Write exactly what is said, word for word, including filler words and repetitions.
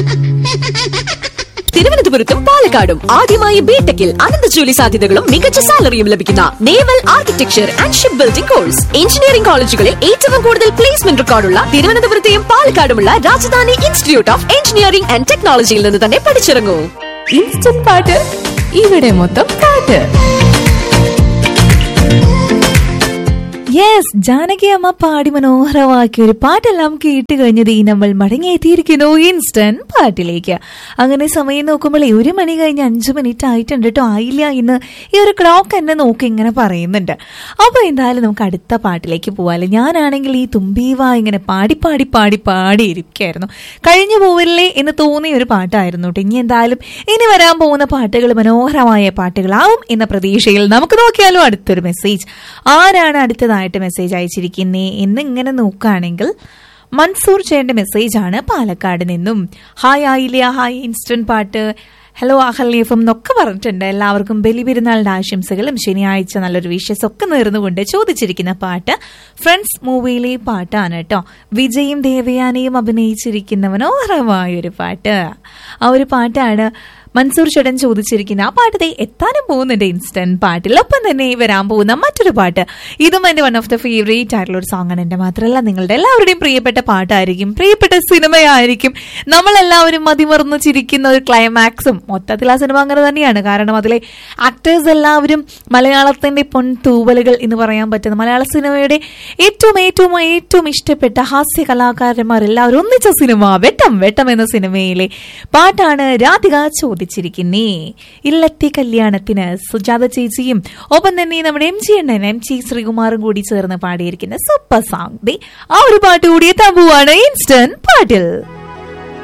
തിരുവനന്തപുരത്തും പാലക്കാടും ആദ്യമായി ബിടെക്കിൽ അനന്ത ജോലി സാധ്യതകളും മികച്ച സാലറിയും ലഭിക്കുന്ന naval architecture and ship building course. Engineering കോളേജുകളിൽ ഏറ്റവും കൂടുതൽ placement റെക്കോർഡുള്ള തിരുവനന്തപുരത്തെയും പാലക്കാടുമുള്ള Rajdhani institute of engineering and ടെക്നോളജിയിൽ നിന്ന് തന്നെ പഠിച്ചിറങ്ങൂ. ഇൻസ്റ്റന്റ് പാട്ട്, ഇവിടെ മൊത്തം പാട്ട്. യെസ്, ജാനകി അമ്മ പാടി മനോഹരമാക്കിയ ഒരു പാട്ടെല്ലാം കേട്ട് കഴിഞ്ഞത് ഈ നമ്മൾ മടങ്ങിയെത്തിയിരിക്കുന്നു ഇൻസ്റ്റന്റ് പാട്ടിലേക്ക്. അങ്ങനെ സമയം നോക്കുമ്പോൾ ഒരു മണി കഴിഞ്ഞ് അഞ്ചു മിനിറ്റ് ആയിട്ടുണ്ട് കേട്ടോ. ആയില്ല ഇന്ന് ഈ ഒരു ക്ലോക്ക് എന്നെ നോക്കി ഇങ്ങനെ പറയുന്നുണ്ട്. അപ്പൊ എന്തായാലും നമുക്ക് അടുത്ത പാട്ടിലേക്ക് പോവാല്ലേ. ഞാനാണെങ്കിൽ ഈ തുമ്പീവ ഇങ്ങനെ പാടി പാടി പാടി പാടി ഇരിക്കായിരുന്നു. കഴിഞ്ഞു പോവില്ലേ എന്ന് തോന്നിയ ഒരു പാട്ടായിരുന്നു കേട്ടോ. ഇനി എന്തായാലും ഇനി വരാൻ പോകുന്ന പാട്ടുകൾ മനോഹരമായ പാട്ടുകളാവും എന്ന പ്രതീക്ഷയിൽ നമുക്ക് നോക്കിയാലോ അടുത്തൊരു മെസ്സേജ്. ആരാണ് അടുത്തതായി മെസ്സേജ് അയച്ചിരിക്കുന്നേ എന്ന് ഇങ്ങനെ നോക്കുകയാണെങ്കിൽ മൻസൂർ ചേട്ടന്റെ മെസ്സേജ് ആണ് പാലക്കാട് നിന്നും. ഹായ് ആയില്ല, ഹായ് ഇൻസ്റ്റന്റ് പാട്ട്, ഹലോ അഹല്യഫം എന്നൊക്കെ പറഞ്ഞിട്ടുണ്ട്. എല്ലാവർക്കും ബലിപെരുന്നാളിന്റെ ആശംസകളും ശനിയാഴ്ച നല്ലൊരു വിഷസ് ഒക്കെ നേർന്നുകൊണ്ട് ചോദിച്ചിരിക്കുന്ന പാട്ട് ഫ്രണ്ട്സ് മൂവിയിലെ പാട്ടാണ് കേട്ടോ. വിജയും ദേവയാനയും അഭിനയിച്ചിരിക്കുന്ന മനോഹരമായൊരു പാട്ട്. ആ ഒരു പാട്ടാണ് മൻസൂർ ചേട്ടൻ ചോദിച്ചിരിക്കുന്ന. ആ പാട്ടത്തെ എത്താനും പോകുന്നുണ്ട് ഇൻസ്റ്റന്റ് പാട്ടിൽ. ഒപ്പം തന്നെ വരാൻ പോകുന്ന മറ്റൊരു പാട്ട്, ഇതും എന്റെ വൺ ഓഫ് ദ ഫേവറേറ്റ് ആയിട്ടുള്ള ഒരു സോങ് ആണ്. എന്റെ മാത്രമല്ല നിങ്ങളുടെ എല്ലാവരുടെയും പ്രിയപ്പെട്ട പാട്ടായിരിക്കും, പ്രിയപ്പെട്ട സിനിമയായിരിക്കും. നമ്മളെല്ലാവരും മതിമറന്നു ചിരിക്കുന്ന ഒരു ക്ലൈമാക്സും. മൊത്തത്തിൽ ആ സിനിമ അങ്ങനെ തന്നെയാണ്. കാരണം അതിലെ ആക്ടേഴ്സ് എല്ലാവരും മലയാളത്തിന്റെ പൊൻ തൂവലുകൾ എന്ന് പറയാൻ പറ്റുന്ന മലയാള സിനിമയുടെ ഏറ്റവും ഏറ്റവും ഏറ്റവും ഇഷ്ടപ്പെട്ട ഹാസ്യ കലാകാരന്മാരെല്ലാവരും ഒന്നിച്ച സിനിമ വെട്ടം വെട്ടം എന്ന സിനിമയിലെ പാട്ടാണ് രാധിക ചോദിച്ചിരിക്കുന്നേ. ഇല്ലത്തെ കല്യാണത്തിന് സുജാത ചേച്ചിയും ഒപ്പം തന്നെ നമ്മുടെ എം ജി അണ്ണൻ എം ജി ശ്രീകുമാറും കൂടി ചേർന്ന് പാടിയിരിക്കുന്ന സൂപ്പർ സോങ്. ആ ഒരു പാട്ട് കൂടി എത്താൻ പോവാണ് ഇൻസ്റ്റന്റ് പാട്ടിൽ.